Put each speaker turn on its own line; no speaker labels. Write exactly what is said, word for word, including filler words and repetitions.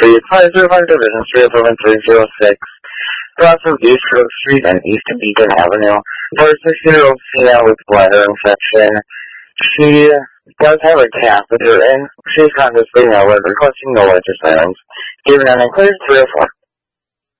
Street, five oh one Division Street, eleven three oh six. Across from East Grove Street and East Beacon Avenue. There's a six-year-old female with bladder infection. She does have a catheter in. She's consciously nowhere, requesting no ultrasounds. Given an enclosed three oh four.